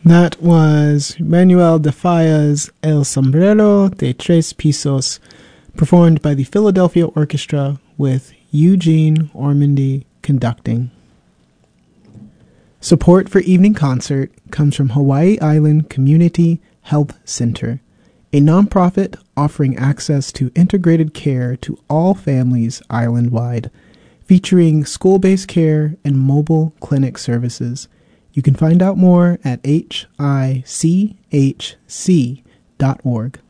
That was Manuel de Falla's El Sombrero de Tres Pisos, performed by the Philadelphia Orchestra with Eugene Ormandy conducting. Support for Evening Concert comes from Hawaii Island Community Health Center, a nonprofit offering access to integrated care to all families island-wide, featuring school-based care and mobile clinic services. You can find out more at hichc.org.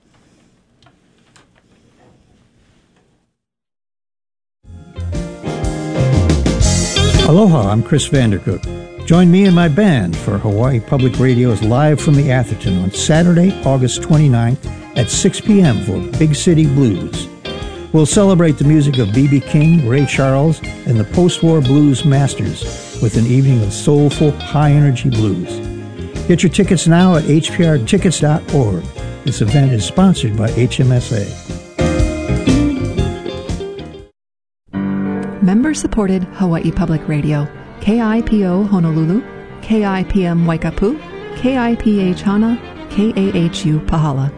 Aloha, I'm Chris Vandercook. Join me and my band for Hawaii Public Radio's Live from the Atherton on Saturday, August 29th at 6 p.m. for Big City Blues. We'll celebrate the music of B.B. King, Ray Charles, and the post-war blues masters with an evening of soulful, high-energy blues. Get your tickets now at hprtickets.org. This event is sponsored by HMSA. Member-supported Hawaii Public Radio. KIPO Honolulu, KIPM Waikapu, KIPH Hana, KAHU Pahala.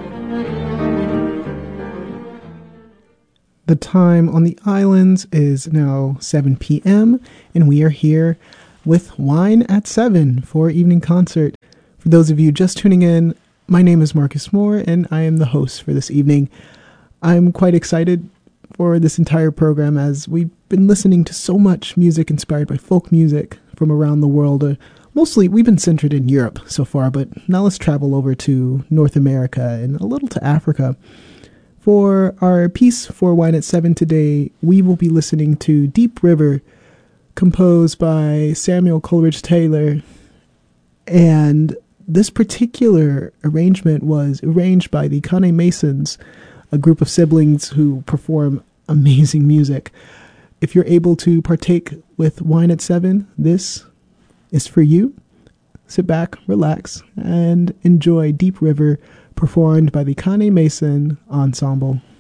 The time on the islands is now 7 p.m., and we are here with Wine at 7 for Evening Concert. For those of you just tuning in, my name is Marcus Moore, and I am the host for this evening. I'm quite excited for this entire program as we've been listening to so much music inspired by folk music from around the world. Mostly, we've been centered in Europe so far, but now let's travel over to North America and a little to Africa. For our piece for Wine at 7 today, we will be listening to Deep River, composed by Samuel Coleridge Taylor. And this particular arrangement was arranged by the Kane Masons, a group of siblings who perform amazing music. If you're able to partake with Wine at 7, this is for you. Sit back, relax, and enjoy Deep River, performed by the Kane Mason Ensemble.